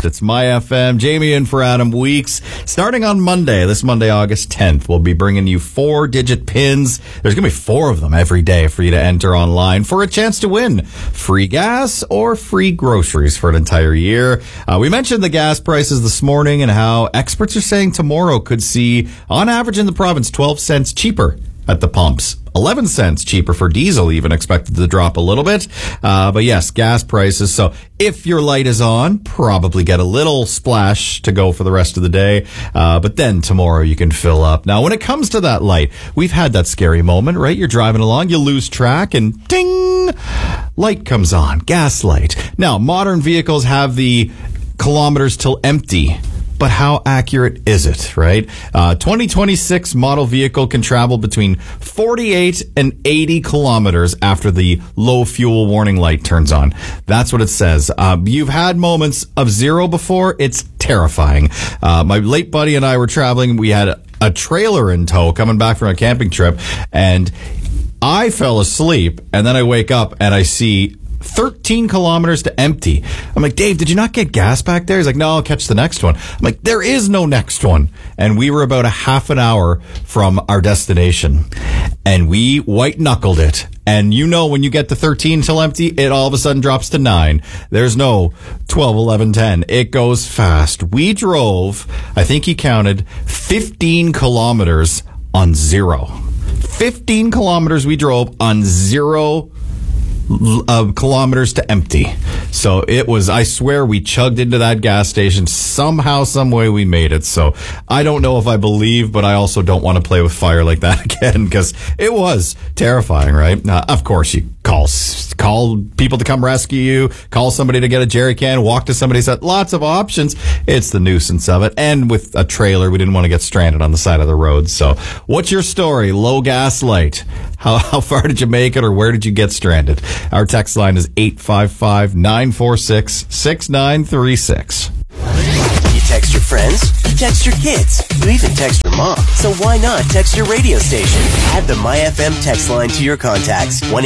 It's My FM. Jamie in for Adam Weeks. Starting on Monday, this Monday, August 10th, we'll be bringing you 4-digit pins. There's going to be 4 of them every day for you to enter online for a chance to win free gas or free groceries for an entire year. We mentioned the gas prices this morning and how experts are saying tomorrow could see, on average in the province, 12 cents cheaper at the pumps. 11 cents cheaper for diesel, even expected to drop a little bit. But yes, gas prices. So if your light is on, probably get a little splash to go for the rest of the day. But then tomorrow you can fill up. Now, when it comes to that light, we've had that scary moment, right? You're driving along, you lose track and ding, light comes on, gas light. Now, modern vehicles have the kilometers till empty. But how accurate is it, right? 2026 model vehicle can travel between 48 and 80 kilometers after the low fuel warning light turns on. That's what it says. You've had moments of zero before. It's terrifying. My late buddy and I were traveling. We had a trailer in tow coming back from a camping trip, and I fell asleep, and then I wake up and I see 13 kilometers to empty. I'm like, Dave, did you not get gas back there? He's like, no, I'll catch the next one. I'm like, there is no next one. And we were about a half an hour from our destination, and we white knuckled it. And you know, when you get to 13 till empty, it all of a sudden drops to 9. There's no 12, 11, 10. It goes fast. We drove, I think he counted 15 kilometers on zero. 15 kilometers we drove on 0 kilometers to empty. So it was, I swear, we chugged into that gas station. Somehow, some way we made it. So I don't know if I believe, but I also don't want to play with fire like that again, because it was terrifying, right? Of course, you call people to come rescue you, call somebody to get a jerry can, walk to somebody's set. Lots of options. It's the nuisance of it. And with a trailer, we didn't want to get stranded on the side of the road. So what's your story? Low gas light. How far did you make it, or where did you get stranded? Our text line is 855-946-6936. You text your friends, you text your kids, you even text your mom. So why not text your radio station? Add the My FM text line to your contacts.